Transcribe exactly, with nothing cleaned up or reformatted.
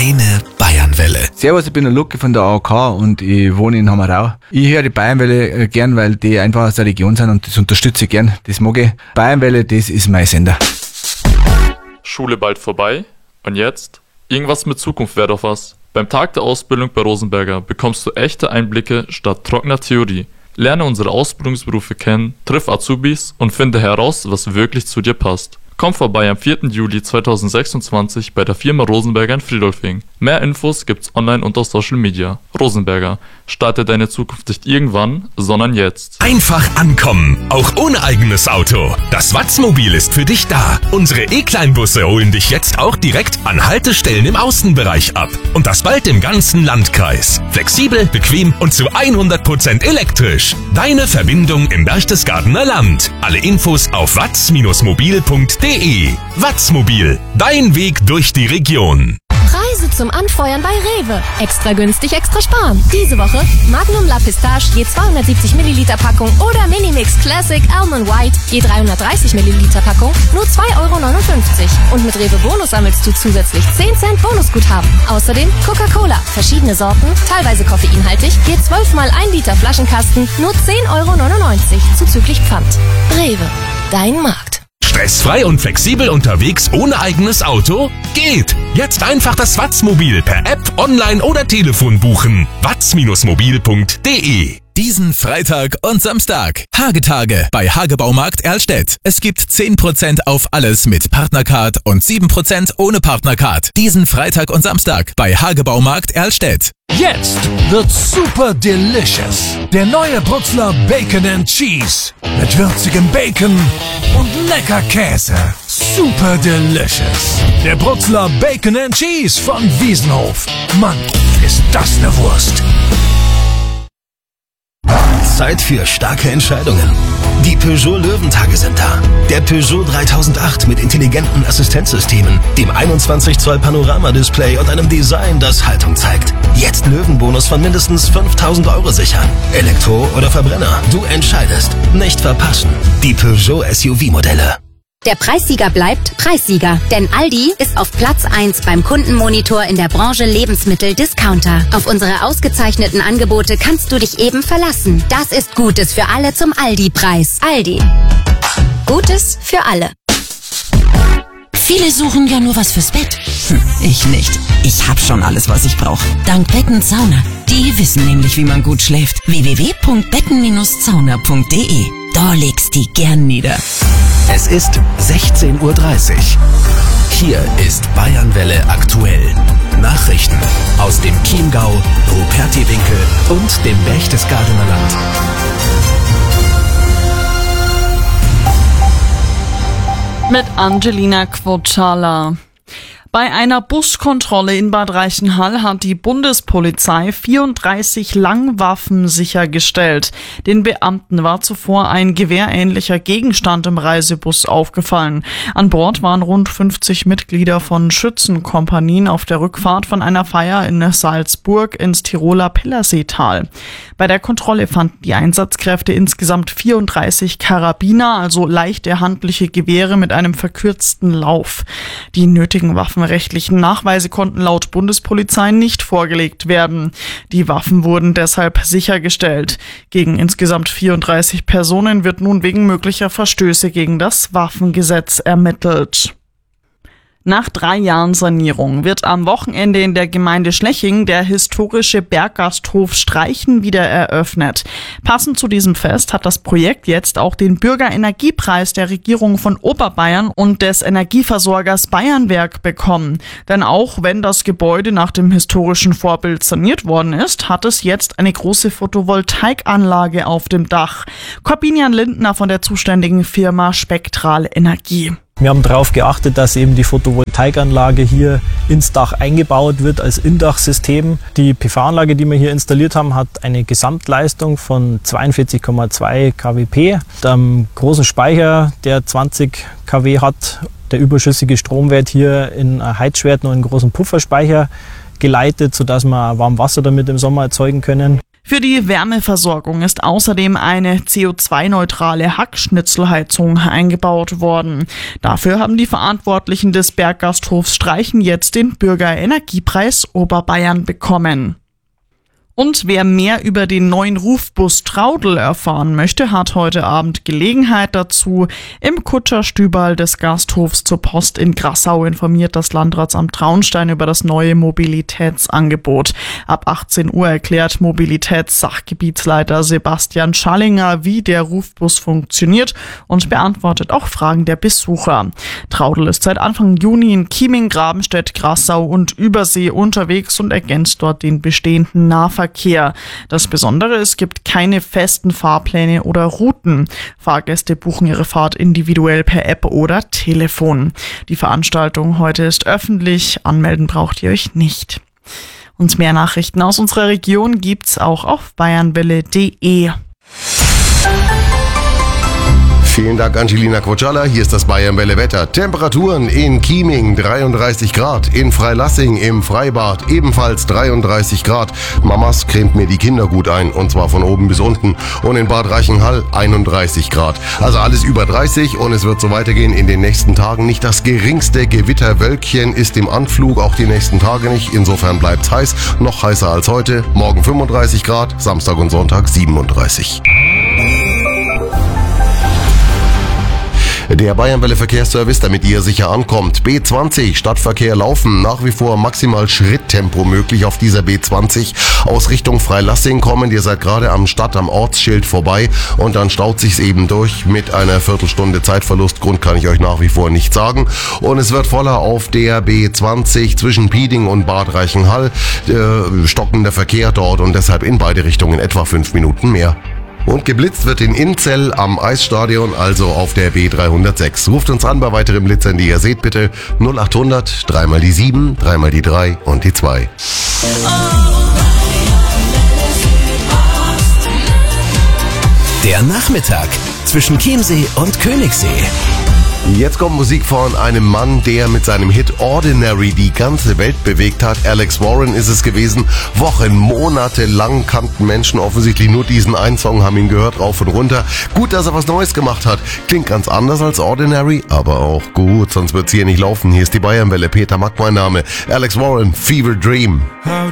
Deine Bayernwelle. Servus, ich bin der Lucke von der A O K und ich wohne in Hammerau. Ich höre die Bayernwelle gern, weil die einfach aus der Region sind und das unterstütze ich gern. Das mag ich. Bayernwelle, das ist mein Sender. Schule bald vorbei. Und jetzt? Irgendwas mit Zukunft wäre doch was. Beim Tag der Ausbildung bei Rosenberger bekommst du echte Einblicke statt trockener Theorie. Lerne unsere Ausbildungsberufe kennen, triff Azubis und finde heraus, was wirklich zu dir passt. Komm vorbei am vierten Juli zweitausendsechsundzwanzig bei der Firma Rosenberger in Friedolfing. Mehr Infos gibt's online und auf Social Media. Rosenberger, starte deine Zukunft nicht irgendwann, sondern jetzt. Einfach ankommen, auch ohne eigenes Auto. Das Watzmobil ist für dich da. Unsere E-Kleinbusse holen dich jetzt auch direkt an Haltestellen im Außenbereich ab. Und das bald im ganzen Landkreis. Flexibel, bequem und zu hundert Prozent elektrisch. Deine Verbindung im Berchtesgadener Land. Alle Infos auf watz mobil punkt de. Watzmobil, dein Weg durch die Region. Preise zum Anfeuern bei Rewe. Extra günstig, extra sparen. Diese Woche Magnum La Pistache je zweihundertsiebzig Milliliter Packung oder Minimix Classic Almond White je dreihundertdreißig Milliliter Packung nur zwei Euro neunundfünfzig. Und mit Rewe Bonus sammelst du zusätzlich zehn Cent Bonusguthaben. Außerdem Coca-Cola, verschiedene Sorten, teilweise koffeinhaltig, je zwölf mal ein Liter Flaschenkasten nur zehn Euro neunundneunzig zuzüglich Pfand. Rewe, dein Markt. Stressfrei und flexibel unterwegs ohne eigenes Auto? Geht! Jetzt einfach das Watzmobil per App, online oder Telefon buchen. watz mobil punkt de. Diesen Freitag und Samstag. Hagetage bei Hagebaumarkt Erlstedt. Es gibt zehn Prozent auf alles mit Partnercard und sieben Prozent ohne Partnercard. Diesen Freitag und Samstag bei Hagebaumarkt Erlstedt. Jetzt wird's super delicious. Der neue Brutzler Bacon and Cheese. Mit würzigem Bacon und lecker Käse. Super delicious. Der Brutzler Bacon and Cheese von Wiesenhof. Mann, ist das eine Wurst. Zeit für starke Entscheidungen. Die Peugeot Löwentage sind da. Der Peugeot dreitausendacht mit intelligenten Assistenzsystemen, dem einundzwanzig Zoll Panoramadisplay und einem Design, das Haltung zeigt. Jetzt Löwenbonus von mindestens fünftausend Euro sichern. Elektro oder Verbrenner, du entscheidest. Nicht verpassen. Die Peugeot S U V-Modelle. Der Preissieger bleibt Preissieger, denn Aldi ist auf Platz eins beim Kundenmonitor in der Branche Lebensmittel-Discounter. Auf unsere ausgezeichneten Angebote kannst du dich eben verlassen. Das ist Gutes für alle zum Aldi-Preis. Aldi. Gutes für alle. Viele suchen ja nur was fürs Bett. Hm, ich nicht. Ich hab schon alles, was ich brauche. Dank Betten Zauner. Die wissen nämlich, wie man gut schläft. w w w punkt betten zauner punkt de. Da legst die gern nieder. Es ist sechzehn Uhr dreißig. Hier ist Bayernwelle aktuell. Nachrichten aus dem Chiemgau, Rupertiwinkel und dem Berchtesgadener Land. Mit Angelina Quocciala. Bei einer Buskontrolle in Bad Reichenhall hat die Bundespolizei vierunddreißig Langwaffen sichergestellt. Den Beamten war zuvor ein gewehrähnlicher Gegenstand im Reisebus aufgefallen. An Bord waren rund fünfzig Mitglieder von Schützenkompanien auf der Rückfahrt von einer Feier in Salzburg ins Tiroler Pillerseetal. Bei der Kontrolle fanden die Einsatzkräfte insgesamt vierunddreißig Karabiner, also leichte handliche Gewehre mit einem verkürzten Lauf. Die nötigen waffenrechtlichen Nachweise konnten laut Bundespolizei nicht vorgelegt werden. Die Waffen wurden deshalb sichergestellt. Gegen insgesamt vierunddreißig Personen wird nun wegen möglicher Verstöße gegen das Waffengesetz ermittelt. Nach drei Jahren Sanierung wird am Wochenende in der Gemeinde Schleching der historische Berggasthof Streichen wieder eröffnet. Passend zu diesem Fest hat das Projekt jetzt auch den Bürgerenergiepreis der Regierung von Oberbayern und des Energieversorgers Bayernwerk bekommen. Denn auch wenn das Gebäude nach dem historischen Vorbild saniert worden ist, hat es jetzt eine große Photovoltaikanlage auf dem Dach. Corbinian Lindner von der zuständigen Firma Spektral Energie. Wir haben darauf geachtet, dass eben die Photovoltaikanlage hier ins Dach eingebaut wird als Indachsystem. Die P V-Anlage, die wir hier installiert haben, hat eine Gesamtleistung von zweiundvierzig Komma zwei Kilowatt. Am großen Speicher, der zwanzig Kilowatt hat, der überschüssige Strom wird hier in ein Heizschwert noch einen großen Pufferspeicher geleitet, sodass wir warm Wasser damit im Sommer erzeugen können. Für die Wärmeversorgung ist außerdem eine C O zwei neutrale Hackschnitzelheizung eingebaut worden. Dafür haben die Verantwortlichen des Berggasthofs Streichen jetzt den Bürgerenergiepreis Oberbayern bekommen. Und wer mehr über den neuen Rufbus Traudl erfahren möchte, hat heute Abend Gelegenheit dazu. Im Kutscherstüberl des Gasthofs zur Post in Grassau informiert das Landratsamt Traunstein über das neue Mobilitätsangebot. Ab achtzehn Uhr erklärt Mobilitätssachgebietsleiter Sebastian Schallinger, wie der Rufbus funktioniert und beantwortet auch Fragen der Besucher. Traudl ist seit Anfang Juni in Chieming, Grabenstedt, Grassau und Übersee unterwegs und ergänzt dort den bestehenden Nahverkehr. Verkehr. Das Besondere, es gibt keine festen Fahrpläne oder Routen. Fahrgäste buchen ihre Fahrt individuell per App oder Telefon. Die Veranstaltung heute ist öffentlich, anmelden braucht ihr euch nicht. Und mehr Nachrichten aus unserer Region gibt's auch auf bayernwelle punkt de. Vielen Dank, Angelina Quoccialla. Hier ist das Bayernwelle Wetter. Temperaturen in Chieming dreiunddreißig Grad, in Freilassing im Freibad ebenfalls dreiunddreißig Grad. Mamas cremt mir die Kinder gut ein, und zwar von oben bis unten. Und in Bad Reichenhall einunddreißig Grad. Also alles über dreißig, und es wird so weitergehen in den nächsten Tagen. Nicht das geringste Gewitterwölkchen ist im Anflug, auch die nächsten Tage nicht. Insofern bleibt's heiß, noch heißer als heute. Morgen fünfunddreißig Grad, Samstag und Sonntag siebenunddreißig. Der Bayernwelle Verkehrsservice, damit ihr sicher ankommt. B zwanzig, Stadtverkehr laufen, nach wie vor maximal Schritttempo möglich auf dieser B zwanzig. Aus Richtung Freilassing kommen, ihr seid gerade am Stadt, am Ortsschild vorbei, und dann staut sich's eben durch mit einer Viertelstunde Zeitverlust. Grund kann ich euch nach wie vor nicht sagen. Und es wird voller auf der B zwanzig zwischen Pieding und Bad Reichenhall. Äh, stockender Verkehr dort und deshalb in beide Richtungen etwa fünf Minuten mehr. Und geblitzt wird in Inzell am Eisstadion, also auf der B dreihundertsechs. Ruft uns an bei weiteren Blitzern, die ihr seht, bitte null achthundert, dreimal die sieben, dreimal die drei und die zwei. Der Nachmittag zwischen Chiemsee und Königssee. Jetzt kommt Musik von einem Mann, der mit seinem Hit Ordinary die ganze Welt bewegt hat. Alex Warren ist es gewesen. Wochen, Monate lang kannten Menschen offensichtlich nur diesen einen Song, haben ihn gehört, rauf und runter. Gut, dass er was Neues gemacht hat. Klingt ganz anders als Ordinary, aber auch gut, sonst wird's hier nicht laufen. Hier ist die Bayernwelle, Peter Mack mein Name. Alex Warren, Fever Dream. How